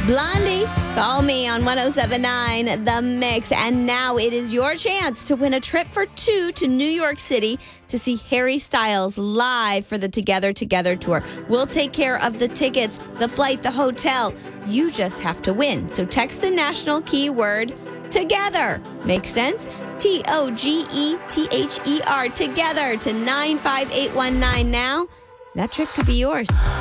Blondie, call me on 1079 The Mix. And now it is your chance to win a trip for two to New York City to see Harry Styles live for the Together tour. We'll take care of the tickets, the flight, the hotel. You just have to win. So text the national keyword together. Makes sense? TOGETHER, together, to 95819 now. That trip could be yours.